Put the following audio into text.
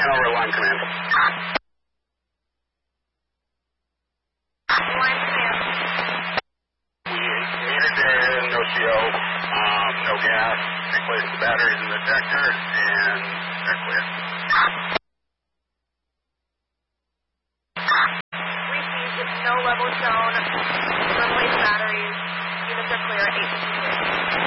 over line command. Line command. We needed there, no CO, no gas, replaced the batteries in the detector, and they're clear. Received, no level shown. Replace batteries. Units are clear, 856.